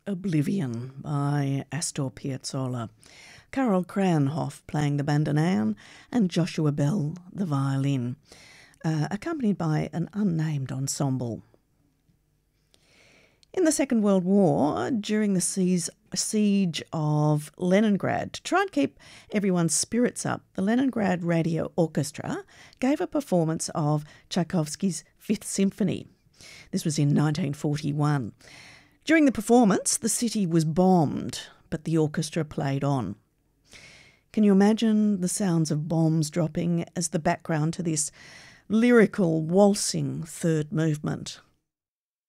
Oblivion by Astor Piazzolla, Karel Kranhoff playing the bandoneon and Joshua Bell the violin, accompanied by an unnamed ensemble. In the Second World War, during the siege of Leningrad, to try and keep everyone's spirits up, the Leningrad Radio Orchestra gave a performance of Tchaikovsky's Fifth Symphony. This was in 1941. During the performance, the city was bombed, but the orchestra played on. Can you imagine the sounds of bombs dropping as the background to this lyrical, waltzing third movement?